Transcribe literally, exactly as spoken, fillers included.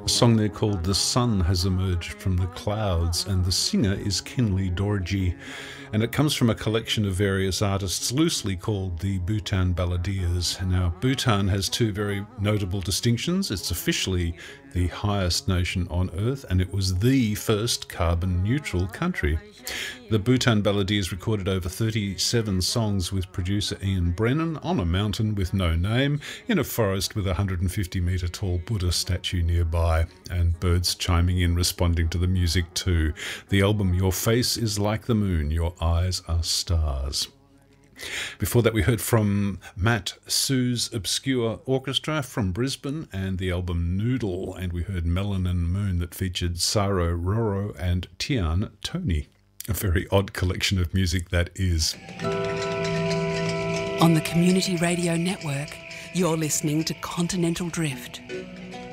A song there called The Sun Has Emerged from the Clouds, and the singer is Kinley Dorji, and it comes from a collection of various artists loosely called the Bhutan Balladeers. Now, Bhutan has two very notable distinctions. It's officially the highest nation on earth, and it was the first carbon-neutral country. The Bhutan Balladeers recorded over thirty-seven songs with producer Ian Brennan on a mountain with no name, in a forest with a one hundred fifty metre tall Buddha statue nearby, and birds chiming in responding to the music too. The album Your Face is Like the Moon, Your Eyes Are Stars. Before that, we heard from Matt Sue's Obscure Orchestra from Brisbane and the album Noodle, and we heard Melanin Moon that featured Saro Roro and Tian Tony. A very odd collection of music that is. On the Community Radio Network, you're listening to Continental Drift.